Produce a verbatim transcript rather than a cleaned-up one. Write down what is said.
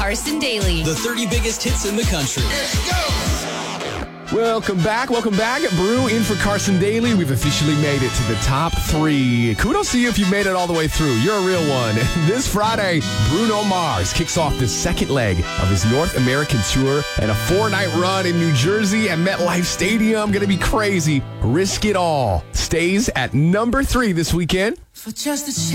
Carson Daly. The thirty biggest hits in the country. Welcome back. Welcome back. Brew in for Carson Daly. We've officially made it to the top three. Kudos to you if you made it all the way through. You're a real one. This Friday, Bruno Mars kicks off the second leg of his North American tour and a four-night run in New Jersey at MetLife Stadium. Going to be crazy. Risk It All stays at number three this weekend. For just a